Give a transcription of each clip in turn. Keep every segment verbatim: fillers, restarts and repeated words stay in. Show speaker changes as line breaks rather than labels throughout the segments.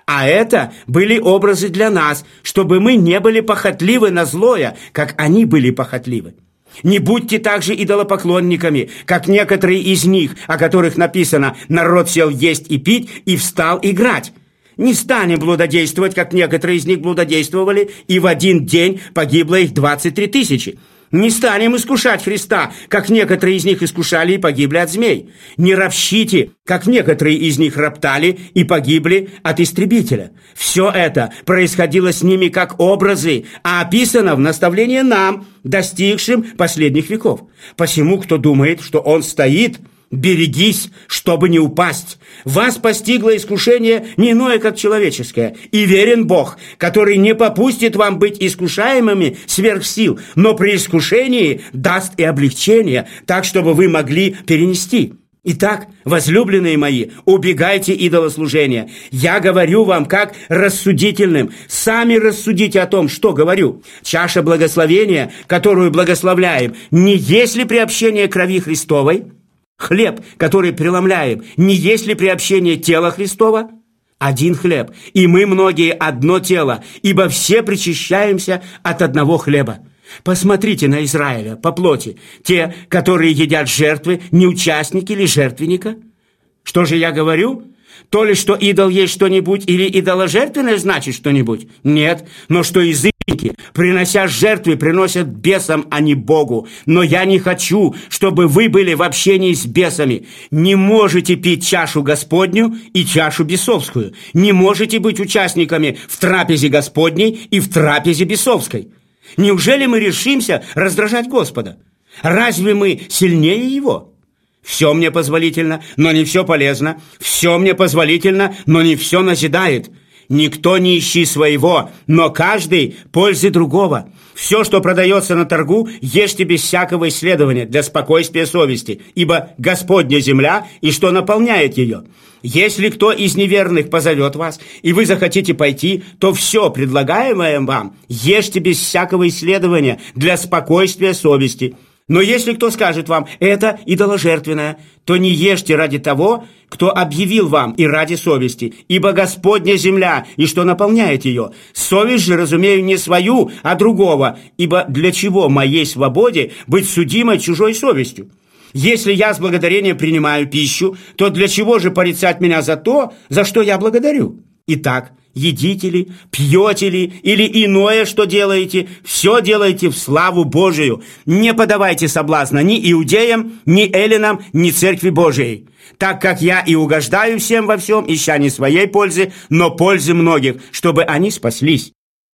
А это были образы для нас, чтобы мы не были похотливы на злое, как они были похотливы. Не будьте также идолопоклонниками, как некоторые из них, о которых написано: «Народ сел есть и пить, и встал играть». Не станем блудодействовать, как некоторые из них блудодействовали, и в один день погибло их двадцать три тысячи. Не станем искушать Христа, как некоторые из них искушали и погибли от змей. Не ропщите, как некоторые из них роптали и погибли от истребителя. Все это происходило с ними как образы, а описано в наставлении нам, достигшим последних веков. Посему, кто думает, что он стоит, берегись, чтобы не упасть. Вас постигло искушение не иное, как человеческое, и верен Бог, который не попустит вам быть искушаемыми сверх сил, но при искушении даст и облегчение, так, чтобы вы могли перенести. Итак, возлюбленные мои, убегайте идолослужения. Я говорю вам как рассудительным. Сами рассудите о том, что говорю. Чаша благословения, которую благословляем, не есть ли приобщение крови Христовой? Хлеб, который преломляем, не есть ли приобщение тела Христова? Один хлеб, и мы многие одно тело, ибо все причащаемся от одного хлеба. Посмотрите на Израиля по плоти. Те, которые едят жертвы, не участники ли жертвенника? Что же я говорю? То ли, что идол есть что-нибудь, или идоложертвенное значит что-нибудь? Нет, но что язычники, принося жертвы, приносят бесам, а не Богу. Но я не хочу, чтобы вы были в общении с бесами. Не можете пить чашу Господню и чашу бесовскую. Не можете быть участниками в трапезе Господней и в трапезе бесовской. Неужели мы решимся раздражать Господа? Разве мы сильнее Его? Все мне позволительно, но не все полезно. Все мне позволительно, но не все назидает. Никто не ищи своего, но каждый пользы другого. Все, что продается на торгу, ешьте без всякого исследования для спокойствия совести, ибо Господня земля и что наполняет ее. Если кто из неверных позовет вас, и вы захотите пойти, то все, предлагаемое вам, ешьте без всякого исследования для спокойствия совести. Но если кто скажет вам: это идоложертвенное, то не ешьте ради того, кто объявил вам, и ради совести, ибо Господня земля, и что наполняет ее. Совесть же, разумею, не свою, а другого, ибо для чего моей свободе быть судимой чужой совестью? Если я с благодарением принимаю пищу, то для чего же порицать меня за то, за что я благодарю? Итак, едите ли, пьете ли, или иное, что делаете, все делайте в славу Божию. Не подавайте соблазна ни иудеям, ни эллинам, ни церкви Божией. Так как я и угождаю всем во всем, ища не своей пользы, но пользы многих, чтобы они спаслись.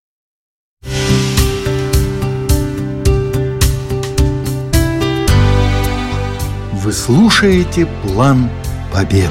Вы слушаете «План Победы».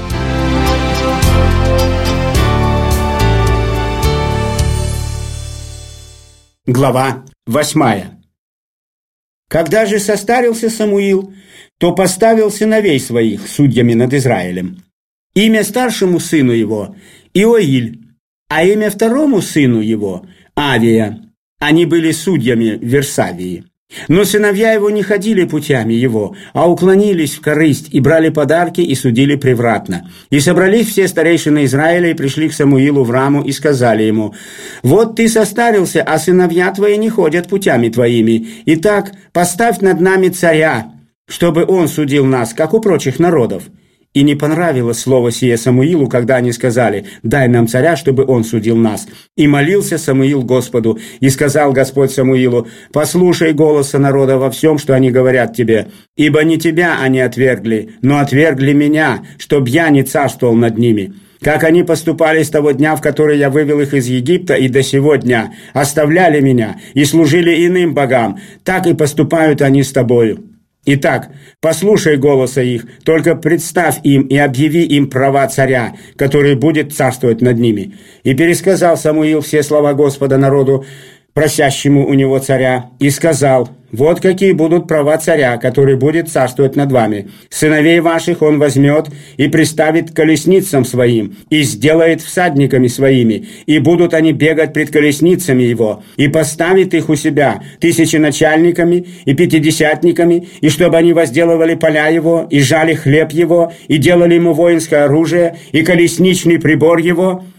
Глава восьмая. Когда же состарился Самуил, то поставил сыновей своих судьями над Израилем. Имя старшему сыну его – Иоиль, а имя второму сыну его – Авия. Они были судьями в Версавии. Но сыновья его не ходили путями его, а уклонились в корысть и брали подарки и судили превратно. И собрались все старейшины Израиля и пришли к Самуилу в Раму и сказали ему: «Вот ты состарился, а сыновья твои не ходят путями твоими. Итак, поставь над нами царя, чтобы он судил нас, как у прочих народов». И не понравилось слово сие Самуилу, когда они сказали: «Дай нам царя, чтобы он судил нас». И молился Самуил Господу, и сказал Господь Самуилу: «Послушай голоса народа во всем, что они говорят тебе, ибо не тебя они отвергли, но отвергли меня, чтоб я не царствовал над ними. Как они поступали с того дня, в который я вывел их из Египта, и до сего дня, оставляли меня и служили иным богам, так и поступают они с тобою. Итак, послушай голоса их, только представь им и объяви им права царя, который будет царствовать над ними». И пересказал Самуил все слова Господа народу, просящему у него царя, и сказал: «Вот какие будут права царя, который будет царствовать над вами. Сыновей ваших он возьмет и приставит к колесницам своим, и сделает всадниками своими, и будут они бегать пред колесницами его, и поставит их у себя тысяченачальниками и пятидесятниками, и чтобы они возделывали поля его, и жали хлеб его, и делали ему воинское оружие, и колесничный прибор его».